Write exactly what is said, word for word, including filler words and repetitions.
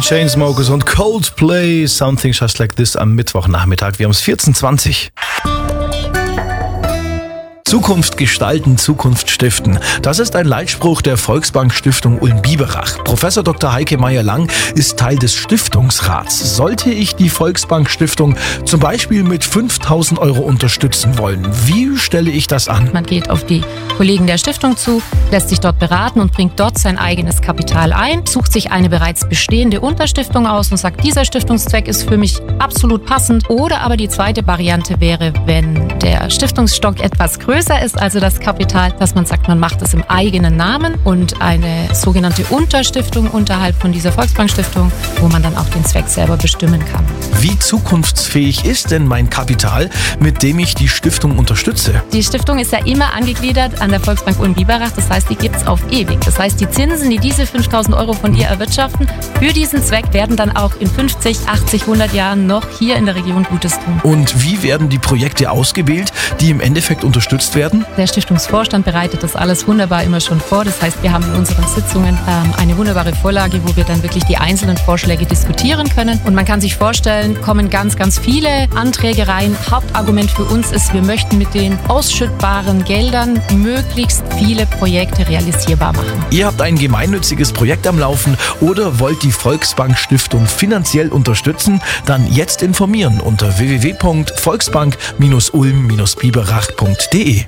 Die Chainsmokers und Coldplay, Something Just Like This am Mittwochnachmittag. Wir haben es vierzehn Uhr zwanzig. Zukunft gestalten, Zukunft stiften. Das ist ein Leitspruch der Volksbank Stiftung Ulm-Biberach. Professor Doktor Heike Meyer-Lang ist Teil des Stiftungsrats. Sollte ich die Volksbank Stiftung zum Beispiel mit fünftausend Euro unterstützen wollen, wie stelle ich das an? Man geht auf die Kollegen der Stiftung zu, lässt sich dort beraten und bringt dort sein eigenes Kapital ein, sucht sich eine bereits bestehende Unterstiftung aus und sagt, dieser Stiftungszweck ist für mich absolut passend. Oder aber die zweite Variante wäre, wenn der Stiftungsstock etwas größer ist, also das Kapital, dass man sagt, man macht es im eigenen Namen und eine sogenannte Unterstiftung unterhalb von dieser Volksbankstiftung, wo man dann auch den Zweck selber bestimmen kann. Wie zukunftsfähig ist denn mein Kapital, mit dem ich die Stiftung unterstütze? Die Stiftung ist ja immer angegliedert an der Volksbank Ulm-Biberach, das heißt, die gibt es auf ewig. Das heißt, die Zinsen, die diese fünftausend Euro von dir erwirtschaften, für diesen Zweck werden dann auch in fünfzig, achtzig, hundert Jahren noch hier in der Region Gutes tun. Und wie werden die Projekte ausgewählt, die im Endeffekt unterstützt werden? Der Stiftungsvorstand bereitet das alles wunderbar immer schon vor. Das heißt, wir haben in unseren Sitzungen ähm, eine wunderbare Vorlage, wo wir dann wirklich die einzelnen Vorschläge diskutieren können. Und man kann sich vorstellen, kommen ganz, ganz viele Anträge rein. Hauptargument für uns ist, wir möchten mit den ausschüttbaren Geldern möglichst viele Projekte realisierbar machen. Ihr habt ein gemeinnütziges Projekt am Laufen oder wollt die Volksbank Stiftung finanziell unterstützen? Dann jetzt informieren unter w w w punkt volksbank Bindestrich ulm Bindestrich biberach punkt de.